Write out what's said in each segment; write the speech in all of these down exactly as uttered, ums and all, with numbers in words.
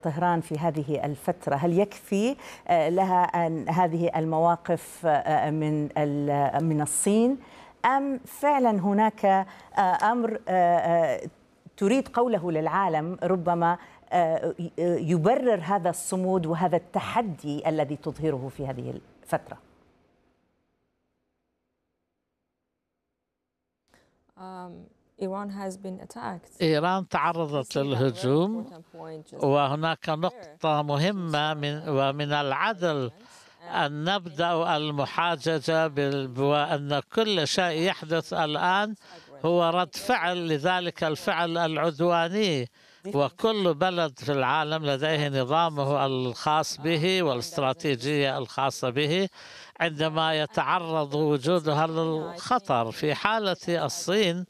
طهران في هذه الفترة، هل يكفي لها أن هذه المواقف من من الصين، أم فعلا هناك أمر تريد قوله للعالم ربما يبرر هذا الصمود وهذا التحدي الذي تظهره في هذه الفترة؟ إيران تعرضت للهجوم، وهناك نقطة مهمة من ومن العدل أن نبدأ المحاججة بأن كل شيء يحدث الآن هو رد فعل لذلك الفعل العدواني، وكل بلد في العالم لديه نظامه الخاص به والاستراتيجية الخاصة به عندما يتعرض وجودها للخطر. في حالة الصين،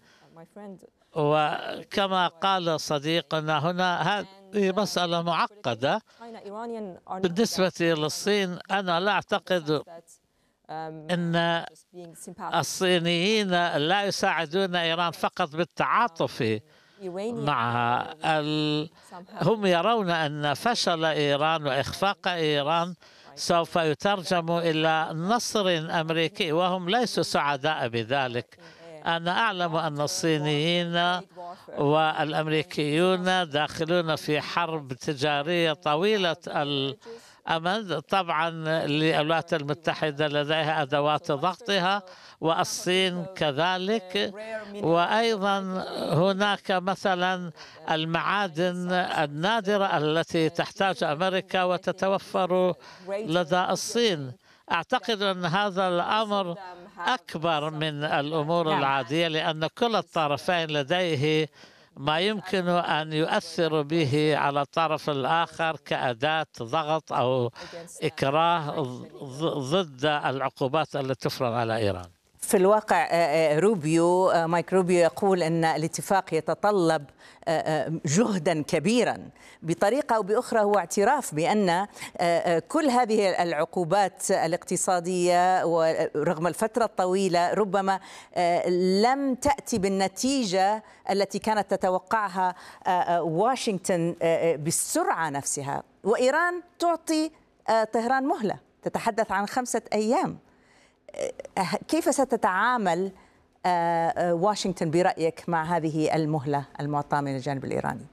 وكما قال صديقنا هنا، هذه مسألة معقدة بالنسبة للصين. أنا لا أعتقد أن الصينيين لا يساعدون إيران فقط بالتعاطف معها. هم يرون أن فشل إيران وإخفاق إيران سوف يترجم إلى نصر أمريكي، وهم ليسوا سعداء بذلك. أنا أعلم أن الصينيين والأمريكيون داخلون في حرب تجارية طويلة الأمد. طبعا الولايات المتحدة لديها أدوات ضغطها، والصين كذلك، وأيضا هناك مثلا المعادن النادرة التي تحتاج أمريكا وتتوفر لدى الصين. أعتقد أن هذا الأمر أكبر من الأمور العادية، لأن كل الطرفين لديه ما يمكن أن يؤثر به على الطرف الآخر كأداة ضغط أو إكراه ضد العقوبات التي تفرض على إيران. في الواقع روبيو مايك روبيو يقول أن الاتفاق يتطلب جهدا كبيرا بطريقة أو بأخرى. هو اعتراف بأن كل هذه العقوبات الاقتصادية ورغم الفترة الطويلة ربما لم تأتي بالنتيجة التي كانت تتوقعها واشنطن بالسرعة نفسها، وإيران تعطي طهران مهلة، تتحدث عن خمسة أيام. كيف ستتعامل واشنطن برأيك مع هذه المهلة المعطاة من الجانب الإيراني؟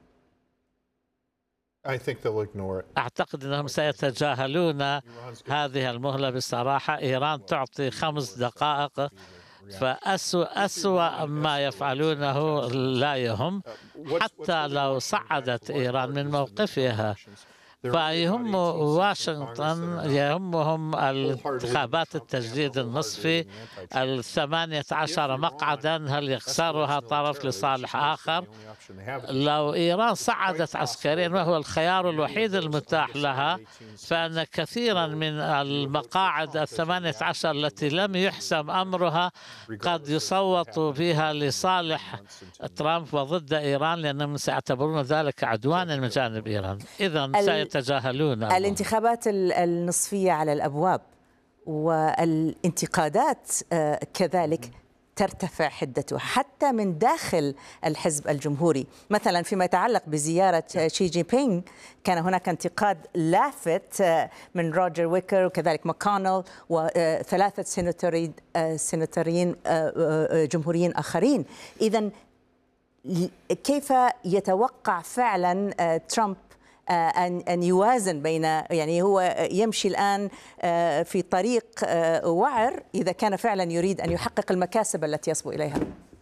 أعتقد أنهم سيتجاهلون هذه المهلة بصراحة. إيران تعطي خمس دقائق، فأسوأ أسوأ ما يفعلونه لا يهم. حتى لو صعدت إيران من موقفها، فيهم واشنطن يهمهم الانتخابات التجديد النصفي، الثمانية عشر مقعدا، هل يخسرها طرف لصالح آخر؟ لو إيران صعدت عسكريا وهو الخيار الوحيد المتاح لها، فإن كثيرا من المقاعد الثمانية عشر التي لم يحسم أمرها قد يصوتوا فيها لصالح ترامب وضد إيران، لأنهم سيعتبرون ذلك عدوانا من جانب إيران. إذن سيتجاهلون الانتخابات النصفية على الأبواب، والانتقادات كذلك ترتفع حدتها حتى من داخل الحزب الجمهوري. مثلا فيما يتعلق بزيارة شي جي بينغ، كان هناك انتقاد لافت من روجر ويكر وكذلك ماكونل وثلاثة سيناتورين سيناتوريين جمهوريين آخرين. إذن كيف يتوقع فعلا ترامب أن أن يوازن بين، يعني هو يمشي الآن في طريق وعر إذا كان فعلا يريد أن يحقق المكاسب التي يصبو إليها؟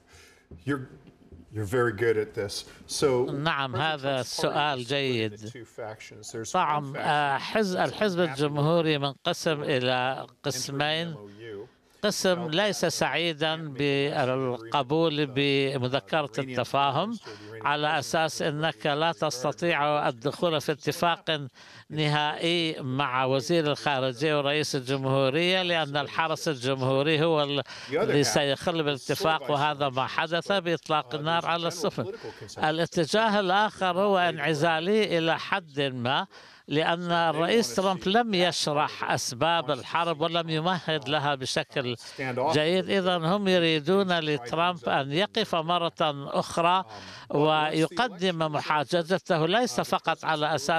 نعم، هذا السؤال جيد. طبعا حزب الحزب الجمهوري منقسم إلى قسمين. قسم ليس سعيدا بالقبول بمذكرة التفاهم على أساس أنك لا تستطيع الدخول في اتفاق نهائي مع وزير الخارجية ورئيس الجمهورية، لأن الحرس الجمهوري هو الذي سيخل بالاتفاق، وهذا ما حدث بإطلاق النار على السفن. الاتجاه الآخر هو انعزالي إلى حد ما، لأن الرئيس ترامب لم يشرح أسباب الحرب ولم يمهد لها بشكل جيد. إذن هم يريدون لترامب أن يقف مرة أخرى ويقدم محاججته ليس فقط على أساس